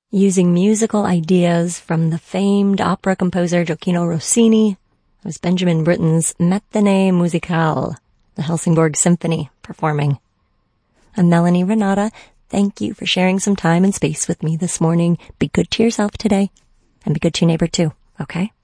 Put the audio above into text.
using musical ideas from the famed opera composer Gioacchino Rossini. It was Benjamin Britten's Matinée Musicale, the Helsingborg Symphony, performing. I'm Melanie Renata. Thank you for sharing some time and space with me this morning. Be good to yourself today, and be good to your neighbor too, okay?